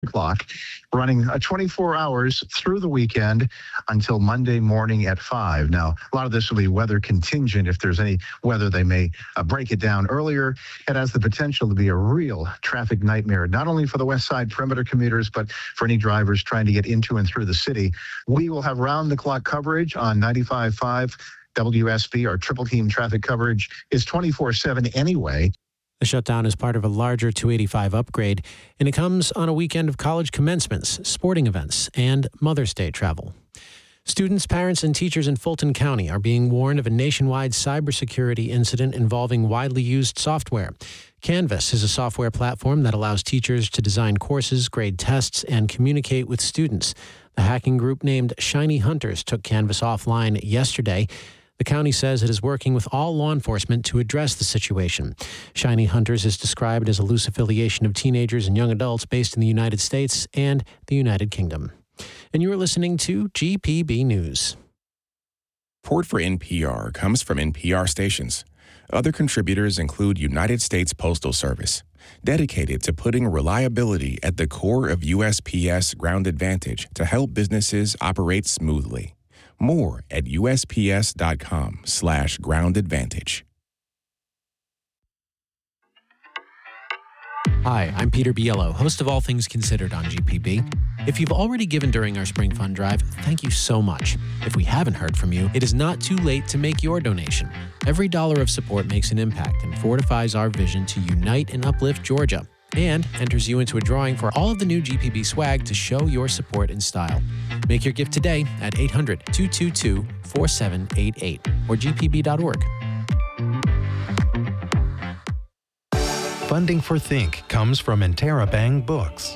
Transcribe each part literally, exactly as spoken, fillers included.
o'clock, running uh, twenty-four hours through the weekend until Monday morning at five. Now, a lot of this will be weather contingent. If there's any weather, they may uh, break it down earlier. It has the potential to be a real traffic nightmare, not only for the West Side perimeter commuters, but for any drivers trying to get into and through the city. We will have round-the-clock coverage on ninety-five point five W S B. Our triple team traffic coverage is twenty-four seven anyway. The shutdown is part of a larger two eighty-five upgrade, and it comes on a weekend of college commencements, sporting events, and Mother's Day travel. Students, parents, and teachers in Fulton County are being warned of a nationwide cybersecurity incident involving widely used software. Canvas is a software platform that allows teachers to design courses, grade tests, and communicate with students. The hacking group named Shiny Hunters took Canvas offline yesterday. The county says it is working with all law enforcement to address the situation. Shiny Hunters is described as a loose affiliation of teenagers and young adults based in the United States and the United Kingdom. And you are listening to G P B News. Support for N P R comes from N P R stations. Other contributors include United States Postal Service, dedicated to putting reliability at the core of U S P S Ground Advantage to help businesses operate smoothly. More at usps.com slash ground advantage. Hi, I'm Peter Biello, host of All Things Considered on G P B. If you've already given during our Spring Fund Drive, thank you so much. If we haven't heard from you, it is not too late to make your donation. Every dollar of support makes an impact and fortifies our vision to unite and uplift Georgia, and enters you into a drawing for all of the new G P B swag to show your support and style. Make your gift today at eight hundred, two two two, four seven eight eight or g p b dot org. Funding for Think comes from Interabang Books.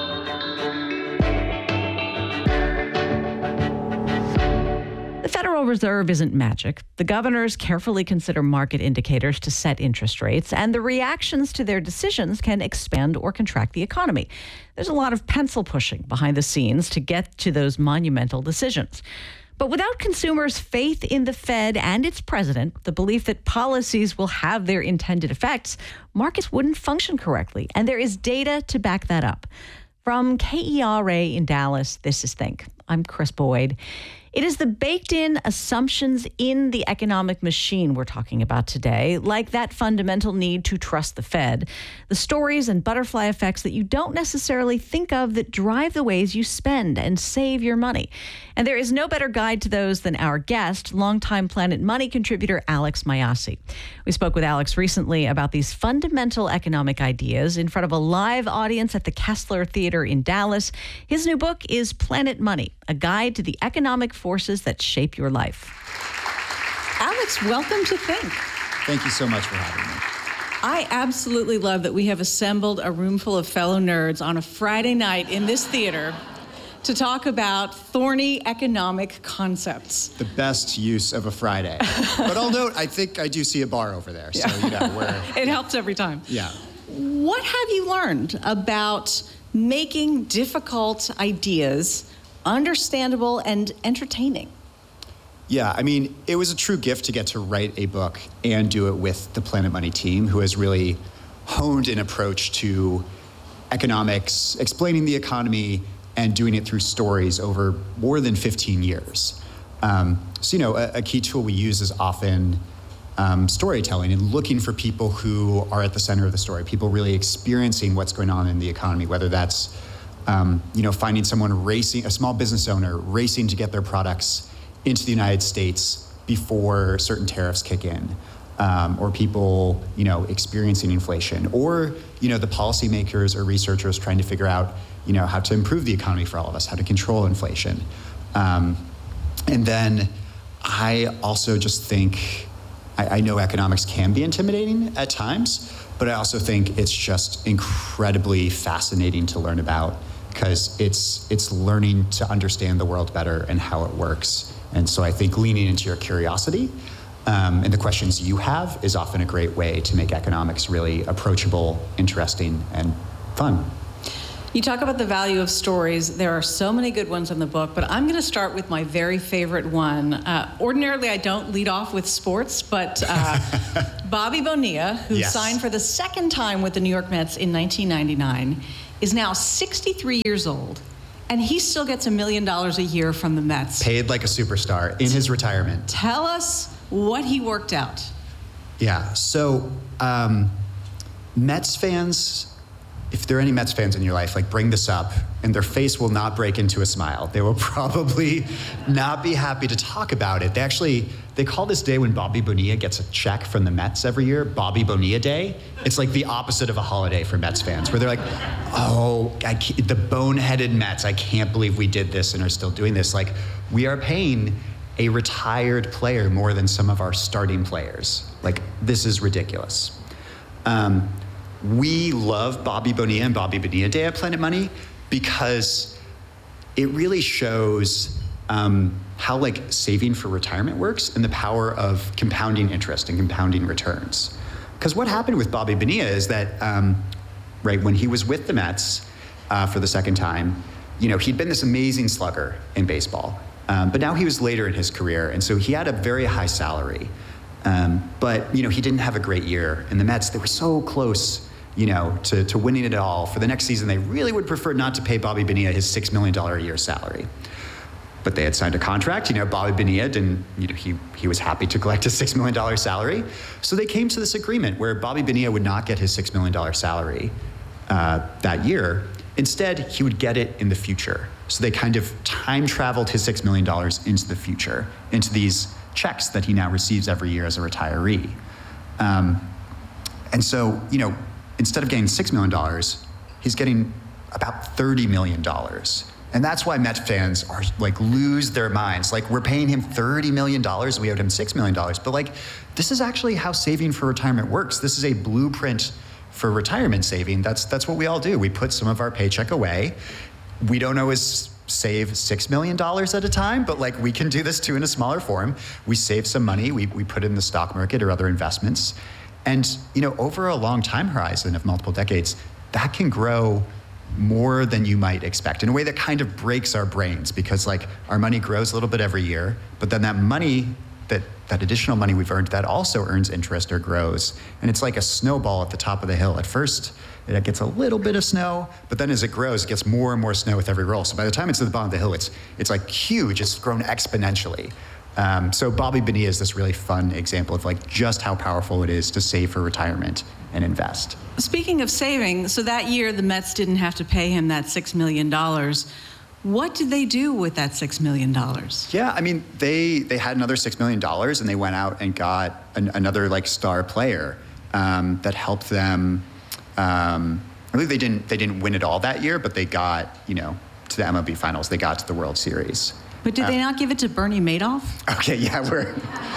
The Federal Reserve isn't magic. The governors carefully consider market indicators to set interest rates, and the reactions to their decisions can expand or contract the economy. There's a lot of pencil pushing behind the scenes to get to those monumental decisions. But without consumers' faith in the Fed and its president, the belief that policies will have their intended effects, markets wouldn't function correctly. And there is data to back that up. From K E R A in Dallas, this is Think. I'm Chris Boyd. It is the baked-in assumptions in the economic machine we're talking about today, like that fundamental need to trust the Fed, the stories and butterfly effects that you don't necessarily think of that drive the ways you spend and save your money. And there is no better guide to those than our guest, longtime Planet Money contributor Alex Mayyasi. We spoke with Alex recently about these fundamental economic ideas in front of a live audience at the Kessler Theater in Dallas. His new book is Planet Money, a guide to the economic forces that shape your life. Alex, welcome to Think. Thank you so much for having me. I absolutely love that we have assembled a room full of fellow nerds on a Friday night in this theater to talk about thorny economic concepts. The best use of a Friday. But I'll note, I think I do see a bar over there, so you know, we're... It helps every time. Yeah. What have you learned about making difficult ideas understandable and entertaining? Yeah, I mean, it was a true gift to get to write a book and do it with the Planet Money team, who has really honed an approach to economics, explaining the economy, and doing it through stories over more than fifteen years. Um, so, you know, a, a key tool we use is often um, storytelling and looking for people who are at the center of the story, people really experiencing what's going on in the economy, whether that's Um, you know, finding someone racing, a small business owner racing to get their products into the United States before certain tariffs kick in, um, or people, you know, experiencing inflation, or, you know, the policymakers or researchers trying to figure out, you know, how to improve the economy for all of us, how to control inflation. Um, and then I also just think, I, I know economics can be intimidating at times, but I also think it's just incredibly fascinating to learn about, because it's it's learning to understand the world better and how it works. And so I think leaning into your curiosity um, and the questions you have is often a great way to make economics really approachable, interesting, and fun. You talk about the value of stories. There are so many good ones in the book, but I'm going to start with my very favorite one. Uh, ordinarily, I don't lead off with sports, but uh, Bobby Bonilla, who yes. signed for the second time with the New York Mets in nineteen ninety-nine, is now sixty-three years old, and he still gets a million dollars a year from the Mets. Paid like a superstar in his retirement. Tell us what he worked out. Yeah, so um, Mets fans, if there are any Mets fans in your life, like bring this up and their face will not break into a smile. They will probably not be happy to talk about it. They actually, they call this day when Bobby Bonilla gets a check from the Mets every year, Bobby Bonilla Day. It's like the opposite of a holiday for Mets fans, where they're like, oh, I can't, the boneheaded Mets, I can't believe we did this and are still doing this. Like, we are paying a retired player more than some of our starting players. Like, this is ridiculous. Um, we love Bobby Bonilla and Bobby Bonilla Day at Planet Money because it really shows um, how like saving for retirement works and the power of compounding interest and compounding returns. Because what happened with Bobby Bonilla is that, um, right, when he was with the Mets uh, for the second time, you know, he'd been this amazing slugger in baseball. Um, but now he was later in his career, and so he had a very high salary. Um, but, you know, he didn't have a great year. And the Mets, they were so close, you know, to, to winning it all. For the next season, they really would prefer not to pay Bobby Bonilla his six million dollars a year salary. But they had signed a contract. You know, Bobby Bonilla didn't, you know, he, he was happy to collect his six million dollars salary. So they came to this agreement where Bobby Bonilla would not get his six million dollars salary uh, that year. Instead, he would get it in the future. So they kind of time traveled his six million dollars into the future, into these checks that he now receives every year as a retiree. Um, and so, you know, instead of getting six million dollars, he's getting about thirty million dollars. And that's why Mets fans are like lose their minds. Like, we're paying him thirty million dollars, we owed him six million dollars. But like, this is actually how saving for retirement works. This is a blueprint for retirement saving. That's, that's what we all do. We put some of our paycheck away. We don't always save six million dollars at a time, but like, we can do this too in a smaller form. We save some money, we, we put it in the stock market or other investments. And, you know, over a long time horizon of multiple decades, that can grow more than you might expect in a way that kind of breaks our brains, because like, our money grows a little bit every year, but then that money, that, that additional money we've earned, that also earns interest or grows. And it's like a snowball at the top of the hill. At first, it gets a little bit of snow, but then as it grows, it gets more and more snow with every roll. So by the time it's at the bottom of the hill, it's, it's like huge, it's grown exponentially. Um, so Bobby Bonilla is this really fun example of like just how powerful it is to save for retirement and invest. Speaking of saving, so that year the Mets didn't have to pay him that six million dollars. What did they do with that six million dollars? Yeah, I mean, they they had another six million dollars and they went out and got an, another like star player um, that helped them. Um, I believe they didn't they didn't win it all that year, but they got, you know, to the M L B Finals. They got to the World Series. But did uh, they not give it to Bernie Madoff? Okay, yeah, we're...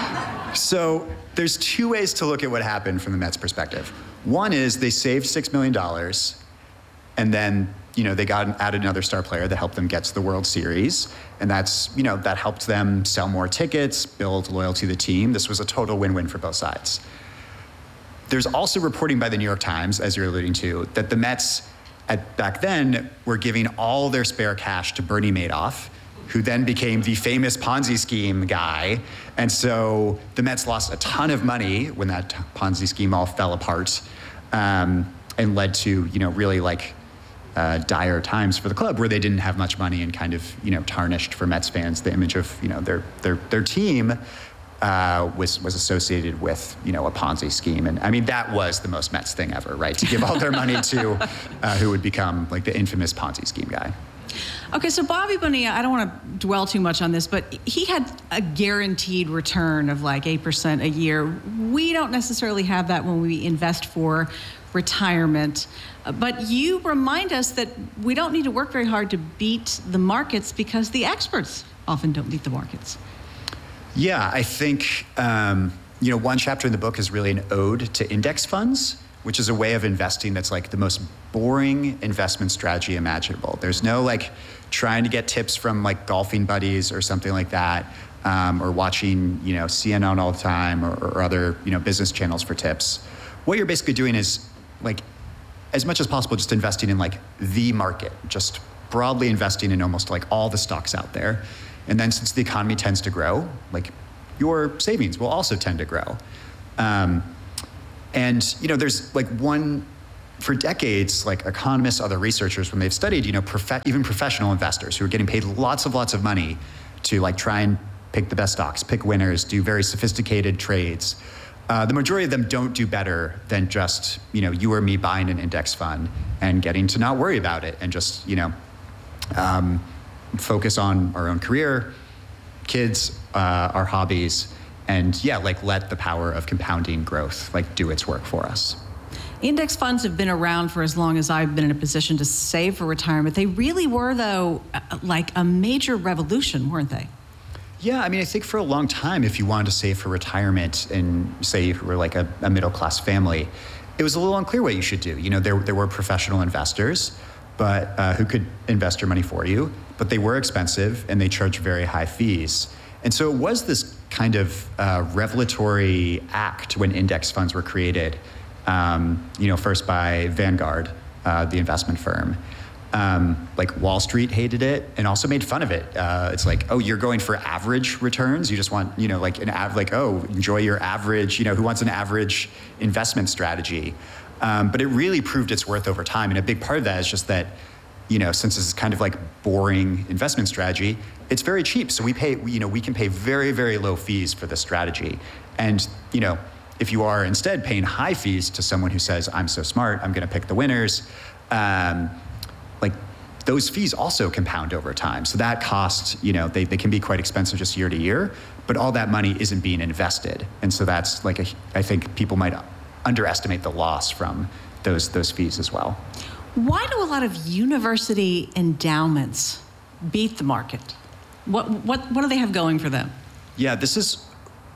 So there's two ways to look at what happened from the Mets' perspective. One is they saved six million dollars, and then, you know, they got added another star player that helped them get to the World Series. And that's, you know, that helped them sell more tickets, build loyalty to the team. This was a total win-win for both sides. There's also reporting by the New York Times, as you're alluding to, that the Mets at, back then were giving all their spare cash to Bernie Madoff, who then became the famous Ponzi scheme guy. And so the Mets lost a ton of money when that Ponzi scheme all fell apart, um, and led to, you know, really like uh, dire times for the club, where they didn't have much money and kind of, you know, tarnished for Mets fans the image of, you know, their their their team uh, was was associated with, you know, a Ponzi scheme. And I mean, that was the most Mets thing ever, right? To give all their money to uh, who would become like the infamous Ponzi scheme guy. Okay, so Bobby Bonilla, I don't want to dwell too much on this, but he had a guaranteed return of like eight percent a year. We don't necessarily have that when we invest for retirement. But you remind us that we don't need to work very hard to beat the markets, because the experts often don't beat the markets. Yeah, I think, um, you know, one chapter in the book is really an ode to index funds, which is a way of investing that's like the most boring investment strategy imaginable. There's no like trying to get tips from like golfing buddies or something like that, um, or watching, you know, C N N all the time, or, or other, you know, business channels for tips. What you're basically doing is like, as much as possible, just investing in like the market, just broadly investing in almost like all the stocks out there. And then since the economy tends to grow, like your savings will also tend to grow. Um, And, you know, there's like one for decades, like economists, other researchers, when they've studied, you know, prof- even professional investors who are getting paid lots of lots of money to like try and pick the best stocks, pick winners, do very sophisticated trades. Uh, the majority of them don't do better than just, you know, you or me buying an index fund and getting to not worry about it and just, you know, um, focus on our own career, kids, uh, our hobbies, and yeah, like let the power of compounding growth like do its work for us. Index funds have been around for as long as I've been in a position to save for retirement. They really were, though, like a major revolution, weren't they? Yeah, I mean, I think for a long time, if you wanted to save for retirement and say you were like a, a middle-class family, it was a little unclear what you should do. You know, there, there were professional investors, but uh, who could invest your money for you, but they were expensive and they charged very high fees. And so it was this kind of uh, revelatory act when index funds were created, um, you know, first by Vanguard, uh, the investment firm. Um, like Wall Street hated it and also made fun of it. Uh, it's like, oh, you're going for average returns. You just want, you know, like an av- like, oh, enjoy your average, you know, who wants an average investment strategy? Um, but it really proved its worth over time. And a big part of that is just that, you know, since this is kind of like boring investment strategy, it's very cheap. So we pay, you know, we can pay very, very low fees for this strategy. And, you know, if you are instead paying high fees to someone who says, I'm so smart, I'm going to pick the winners, um, like those fees also compound over time. So that cost, you know, they, they can be quite expensive just year to year, but all that money isn't being invested. And so that's like, a, I think people might underestimate the loss from those, those fees as well. Why do a lot of university endowments beat the market? What, what, what do they have going for them? Yeah, this is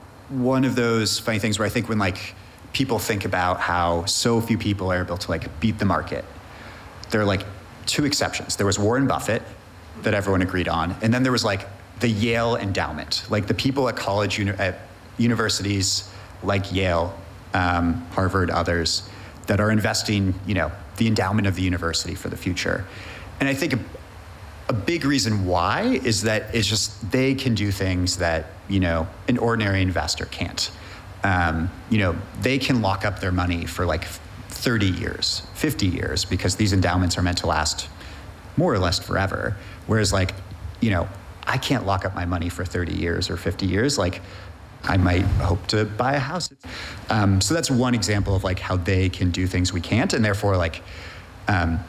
one of those funny things where I think when like people think about how so few people are able to like beat the market, they're like, two exceptions. There was Warren Buffett that everyone agreed on, and then there was like the Yale endowment, like the people at college uni- at universities like Yale, um, Harvard, others that are investing, you know, the endowment of the university for the future. And I think a, a big reason why is that it's just they can do things that, you know, an ordinary investor can't. Um, you know, they can lock up their money for like thirty years, fifty years, because these endowments are meant to last more or less forever. Whereas like, you know, I can't lock up my money for thirty years or fifty years. Like I might hope to buy a house. Um, so that's one example of like how they can do things we can't. And therefore like, um,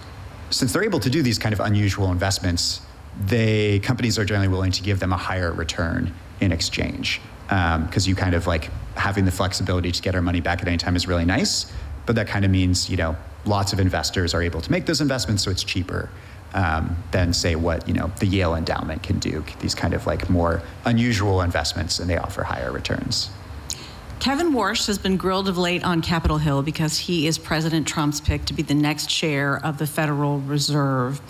since they're able to do these kind of unusual investments, they, companies are generally willing to give them a higher return in exchange. Um, 'cause you kind of like having the flexibility to get our money back at any time is really nice. But that kind of means, you know, lots of investors are able to make those investments, so it's cheaper um, than, say, what, you know, the Yale endowment can do, these kind of like more unusual investments, and they offer higher returns. Kevin Warsh has been grilled of late on Capitol Hill because he is President Trump's pick to be the next chair of the Federal Reserve.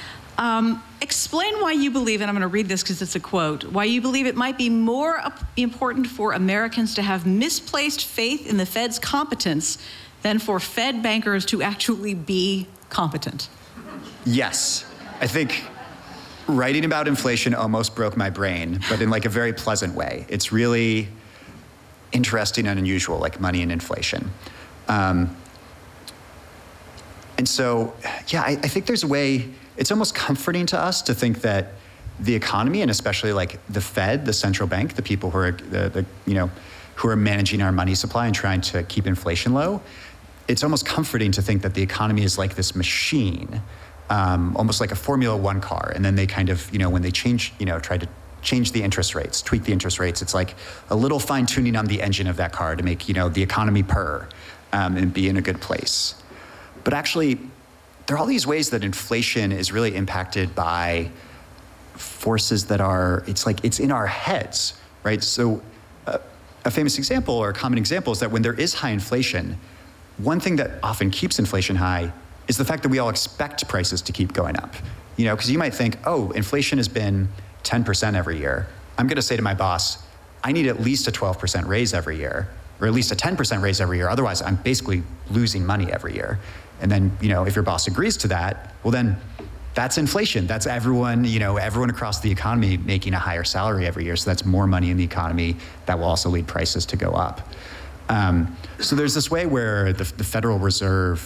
Um, explain why you believe, and I'm going to read this because it's a quote, why you believe it might be more important for Americans to have misplaced faith in the Fed's competence than for Fed bankers to actually be competent. Yes. I think writing about inflation almost broke my brain, but in like a very pleasant way. It's really interesting and unusual, like money and inflation. Um, and so, yeah, I, I think there's a way, it's almost comforting to us to think that the economy, and especially like the Fed, the central bank, the people who are, the, the you know, who are managing our money supply and trying to keep inflation low, it's almost comforting to think that the economy is like this machine, um, almost like a Formula One car. And then they kind of, you know, when they change, you know, try to change the interest rates, tweak the interest rates, it's like a little fine tuning on the engine of that car to make, you know, the economy purr um, and be in a good place. But actually, there are all these ways that inflation is really impacted by forces that are, it's like, it's in our heads, right? So uh, a famous example or a common example is that when there is high inflation, one thing that often keeps inflation high is the fact that we all expect prices to keep going up. You know, because you might think, oh, inflation has been ten percent every year. I'm going to say to my boss, I need at least a twelve percent raise every year, or at least a ten percent raise every year. Otherwise, I'm basically losing money every year. And then, you know, if your boss agrees to that, well, then that's inflation. That's everyone, you know, everyone across the economy making a higher salary every year. So that's more money in the economy that will also lead prices to go up. Um, so there's this way where the, the Federal Reserve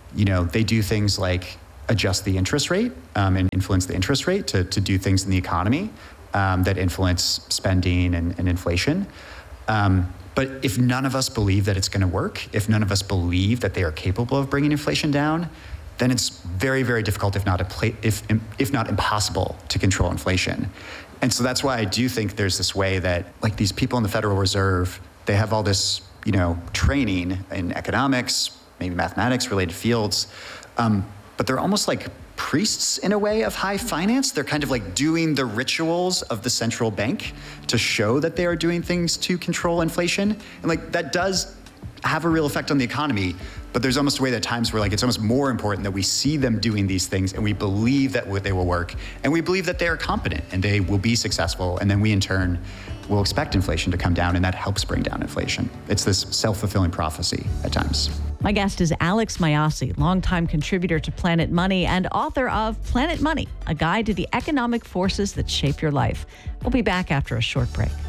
you know, they do things like adjust the interest rate um, and influence the interest rate to, to do things in the economy um, that influence spending and, and inflation. Um, but if none of us believe that it's going to work, if none of us believe that they are capable of bringing inflation down, then it's very, very difficult, if not a pla- if if not impossible, to control inflation. And so that's why I do think there's this way that, like, these people in the Federal Reserve, they have all this, you know, training in economics, maybe mathematics related fields, um, but they're almost like priests in a way of high finance. They're kind of like doing the rituals of the central bank to show that they are doing things to control inflation. And like that does have a real effect on the economy, but there's almost a way that times where like it's almost more important that we see them doing these things and we believe that they will work and we believe that they are competent and they will be successful, and then we in turn will expect inflation to come down, and that helps bring down inflation. It's this self-fulfilling prophecy at times. My guest is Alex Mayyasi, longtime contributor to Planet Money and author of Planet Money, a guide to the economic forces that shape your life. We'll be back after a short break.